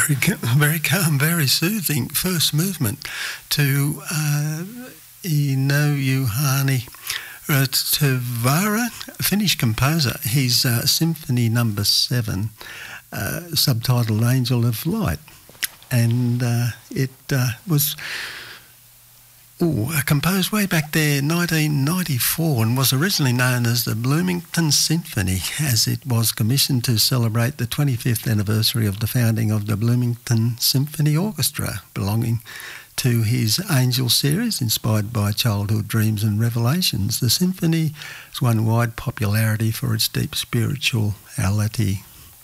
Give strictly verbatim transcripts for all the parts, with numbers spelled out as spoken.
Very, very calm, very soothing first movement to uh, Eno Juhani Rautavaara, Finnish composer. His uh, Symphony Number Seven, uh, subtitled "Angel of Light," and uh, it uh, was. Ooh, composed way back there, nineteen ninety-four, and was originally known as the Bloomington Symphony, as it was commissioned to celebrate the twenty-fifth anniversary of the founding of the Bloomington Symphony Orchestra, belonging to his Angel series, inspired by childhood dreams and revelations. The symphony has won wide popularity for its deep spirituality.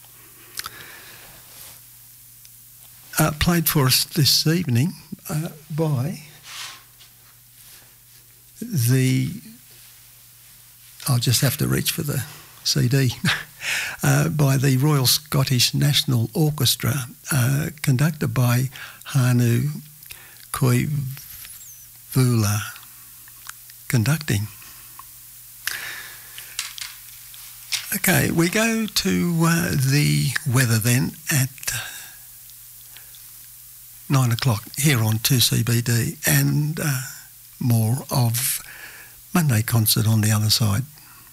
Uh, played for us this evening uh, by... The, I'll just have to reach for the C D, uh, by the Royal Scottish National Orchestra, uh, conducted by Hannu Koivula, conducting. Okay, we go to uh, the weather then at nine o'clock here on two C B D, and uh, more of Monday Concert on the other side.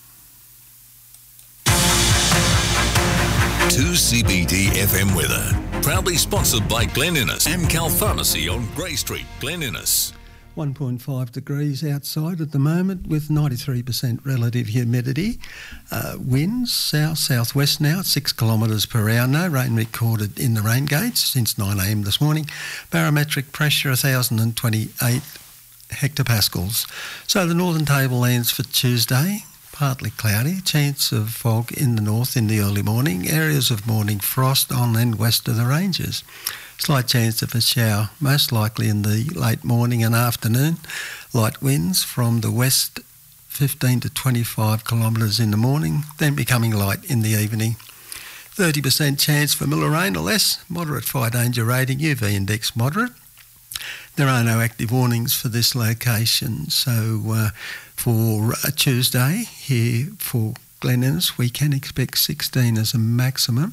two C B D F M weather, proudly sponsored by Glen Innes, Amcal Pharmacy on Grey Street, Glen Innes. one point five degrees outside at the moment with ninety-three percent relative humidity. Uh, winds south-southwest now at six kilometres per hour. No rain recorded in the rain gauge since nine a m this morning. Barometric pressure one thousand twenty-eight hectopascals. So the northern tablelands for Tuesday, partly cloudy, chance of fog in the north in the early morning, areas of morning frost on and west of the ranges. Slight chance of a shower, most likely in the late morning and afternoon. Light winds from the west, fifteen to twenty-five kilometres in the morning, then becoming light in the evening. thirty percent chance for mill rain or less, moderate fire danger rating, U V index moderate. There are no active warnings for this location, so uh, for uh, Tuesday here for Glen Innes we can expect sixteen as a maximum,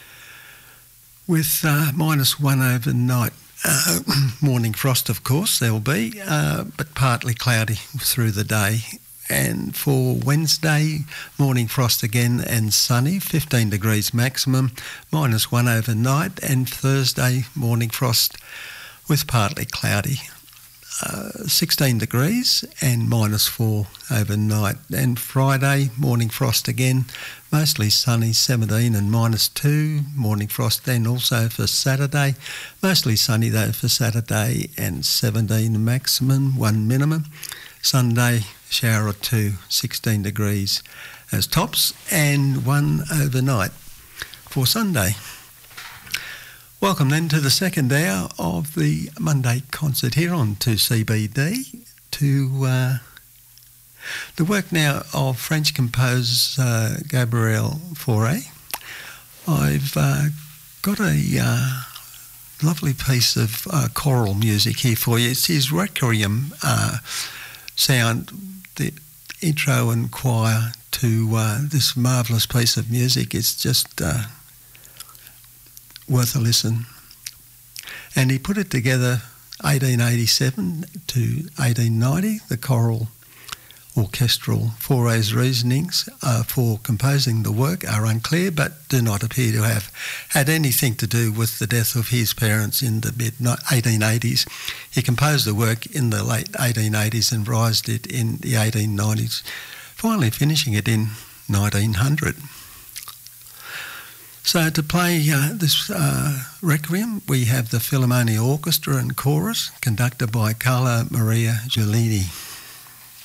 with uh, minus one overnight. Uh, morning frost, of course, there will be, uh, but partly cloudy through the day. And for Wednesday, morning frost again and sunny, fifteen degrees maximum, minus one overnight, and Thursday, morning frost with partly cloudy, uh, sixteen degrees and minus four overnight. And Friday, morning frost again, mostly sunny, seventeen and minus two. Morning frost then also for Saturday, mostly sunny though for Saturday, and seventeen maximum, one minimum. Sunday, shower or two, sixteen degrees as tops, and one overnight for Sunday. Welcome then to the second hour of the Monday Concert here on two C B D, to uh, the work now of French composer uh, Gabriel Fauré. I've uh, got a uh, lovely piece of uh, choral music here for you. It's his Requiem uh, sound, the intro and choir to uh, this marvellous piece of music. It's just... Uh, worth a listen. And he put it together eighteen eighty-seven to eighteen ninety. The choral orchestral Fauré's reasonings uh, for composing the work are unclear, but do not appear to have had anything to do with the death of his parents in the mid eighteen eighties. He composed the work in the late eighteen eighties and revised it in the eighteen nineties, finally finishing it in nineteen hundred. So to play uh, this uh, Requiem, we have the Philharmonia Orchestra and Chorus, conducted by Carlo Maria Giulini.